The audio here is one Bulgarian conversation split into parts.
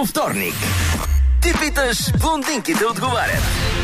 Понеделник до вторник. Ти питаш, блондинките отговарят.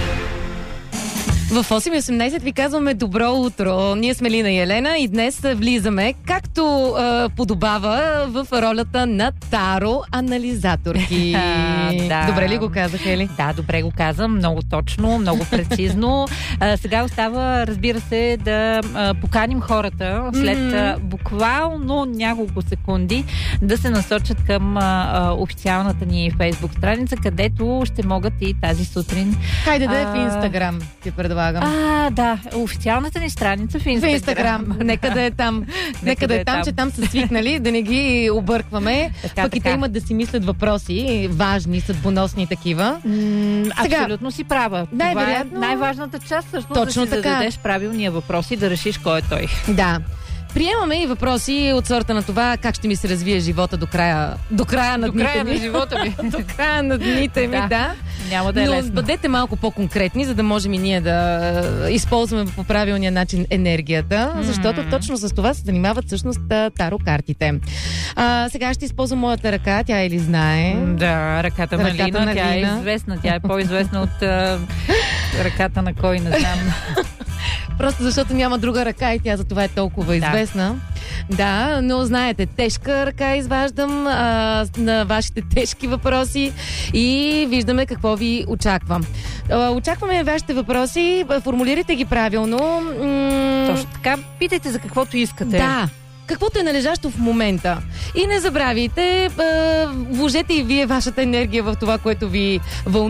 В 8.18 ви казваме добро утро. Ние сме Лина и Елена и днес влизаме, както подобава, в ролята на таро-анализаторки. Да. Добре ли го казах, Ели? Да, добре го казвам, много точно, много прецизно. Сега остава, разбира се, да поканим хората след буквално няколко секунди да се насочат към официалната ни Фейсбук страница, където ще могат и тази сутрин. Хайде да е в Инстаграм, ти предлагам. Да, официалната ни страница в Инстаграм. В Инстаграм. Нека да е там. Нека да е там, че там са свикнали, да не ги объркваме. Пък и те имат да си мислят въпроси, важни, съдбоносни такива. Абсолютно си права. Най-вероятно. Това е най-важната част, всъщност, Точно да си така. зададеш правилния въпрос и да решиш кой е той. Да. Приемаме и въпроси от сорта на това как ще ми се развие живота до края на дните ми. живота ми. До края на дните ми, да. Няма да е лесно. Но бъдете малко по-конкретни, за да можем и ние да използваме по правилния начин енергията, защото точно с това се занимават всъщност таро-картите. Сега ще използвам моята ръка, тя Ели знае. Да, ръката на Лина, тя е известна. Тя е по-известна от ръката на кой, не знам. Просто защото няма друга ръка и тя за това е толкова известна. Да, но знаете, тежка ръка изваждам на вашите тежки въпроси и виждаме какво ви очаква. Очакваме вашите въпроси, формулирайте ги правилно. Точно така, питайте за каквото искате. Да, каквото е належащо в момента. И не забравяйте, вложете и вие вашата енергия в това, което ви вълнува.